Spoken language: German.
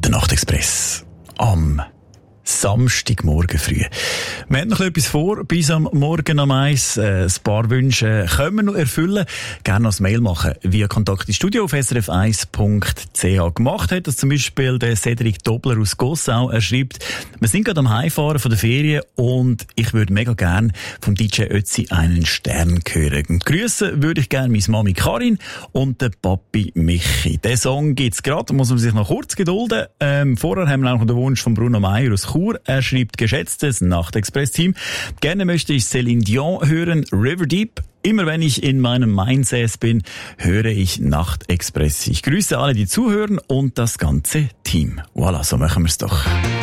der Nachtexpress am Samstagmorgen früh. Wir haben noch etwas vor, bis am Morgen um 1. Ein paar Wünsche können wir noch erfüllen. Gerne noch ein Mail machen via Kontakt ins Studio auf srf1.ch. Gemacht hat das zum Beispiel der Cedric Dobler aus Gossau. Er schreibt, wir sind gerade am Heimfahren von der Ferien und ich würde mega gerne vom DJ Ötzi einen Stern hören. Und grüßen würde ich gerne meine Mami Karin und den Papi Michi. Den Song gibt's gerade, muss man sich noch kurz gedulden. Vorher haben wir auch noch den Wunsch von Bruno Meyer aus Chur. Er schreibt, geschätztes Nachtexpress-Team, gerne möchte ich Céline Dion hören, River Deep. Immer wenn ich in meinem Mindset bin, höre ich Nachtexpress. Ich grüße alle, die zuhören und das ganze Team. Voilà, so machen wir's doch.